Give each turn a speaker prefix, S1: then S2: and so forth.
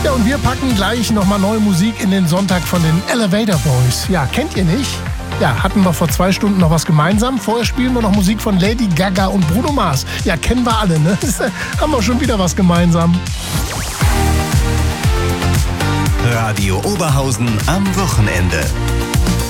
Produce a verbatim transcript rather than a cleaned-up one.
S1: Ja, und wir packen gleich nochmal neue Musik in den Sonntag von den Elevator Boys. Ja, kennt ihr nicht? Ja, hatten wir vor zwei Stunden noch was gemeinsam. Vorher spielen wir noch Musik von Lady Gaga und Bruno Mars. Ja, kennen wir alle, ne? Haben wir schon wieder was gemeinsam.
S2: Radio Oberhausen am Wochenende.